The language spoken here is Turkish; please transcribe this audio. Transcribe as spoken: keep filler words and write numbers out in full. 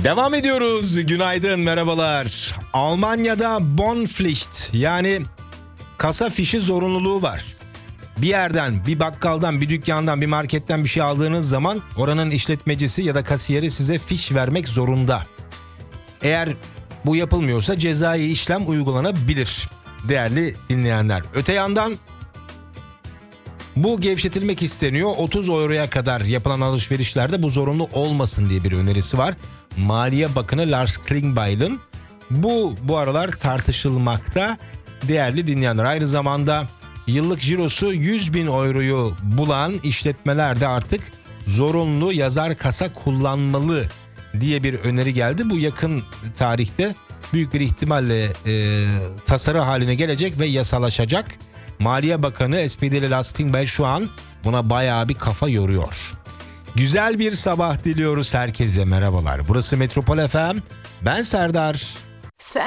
Devam ediyoruz. Günaydın, merhabalar. Almanya'da Bonpflicht yani kasa fişi zorunluluğu var. Bir yerden, bir bakkaldan, bir dükkandan, bir marketten bir şey aldığınız zaman oranın işletmecisi ya da kasiyeri size fiş vermek zorunda. Eğer bu yapılmıyorsa cezai işlem uygulanabilir değerli dinleyenler. Öte yandan bu gevşetilmek isteniyor. otuz euroya kadar yapılan alışverişlerde bu zorunlu olmasın diye bir önerisi var. Maliye Bakanı Lars Klingbeil'in bu bu aralar tartışılmakta değerli dinleyenler. Aynı zamanda yıllık cirosu yüz bin euroyu bulan işletmeler de artık zorunlu yazar kasa kullanmalı diye bir öneri geldi. Bu yakın tarihte büyük bir ihtimalle e, tasarı haline gelecek ve yasalaşacak. Maliye Bakanı S P D'li Lars Klingbeil şu an buna bayağı bir kafa yoruyor. Güzel bir sabah diliyoruz herkese, merhabalar. Burası Metropol F M. Ben Serdar.